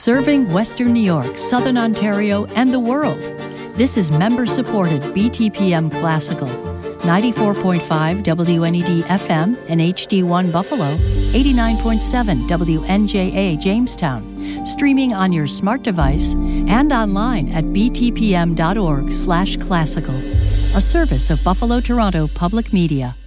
Serving Western New York, Southern Ontario, and the world. This is member-supported BTPM Classical. 94.5 WNED FM and HD1 Buffalo, 89.7 WNJA Jamestown, streaming on your smart device and online at btpm.org/classical, a service of Buffalo Toronto Public Media.